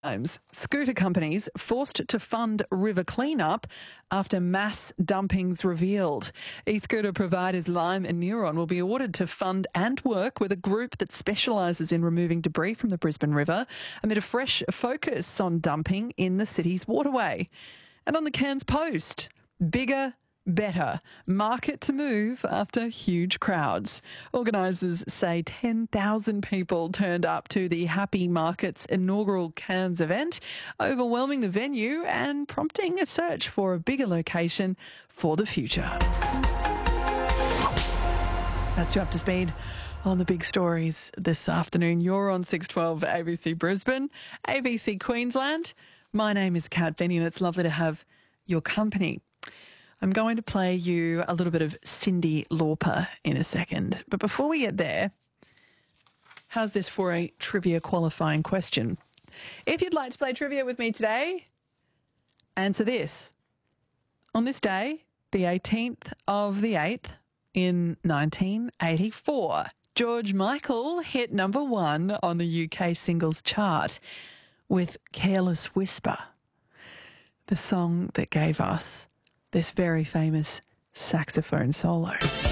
Times, scooter companies forced to fund river cleanup after mass dumpings revealed. E-scooter providers Lime and Neuron will be ordered to fund and work with a group that specialises in removing debris from the Brisbane River amid a fresh focus on dumping in the city's waterway. And on the Cairns Post, bigger, better. Market to move after huge crowds. Organisers say 10,000 people turned up to the Happy Markets inaugural Cairns event, overwhelming the venue and prompting a search for a bigger location for the future. That's you up to speed on the big stories this afternoon. You're on 612 ABC Brisbane, ABC Queensland. My name is Kat Benny and it's lovely to have your company. I'm going to play you a little bit of Cyndi Lauper in a second. But before we get there, how's this for a trivia qualifying question? If you'd like to play trivia with me today, answer this. On this day, the 18th of the 8th in 1984, George Michael hit number 1 on the UK singles chart with Careless Whisper, the song that gave us this very famous saxophone solo.